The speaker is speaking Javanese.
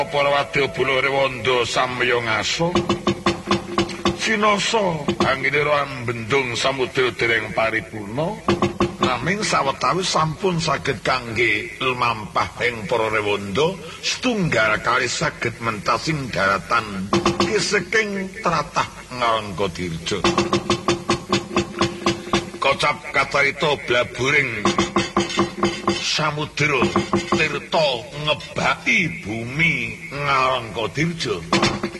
para wadya Balarewana samya ngaso sinasa anggenira ambendung samudra dereng paripurna naming sawetawis sampun saged kangge lumampah ing para rewanda setunggal kali saged mentasing daratan kiseking tratah Ngalengkadirja kocap kacarita blaburing samudra tirta ngebaki bumi Ngalengkadirja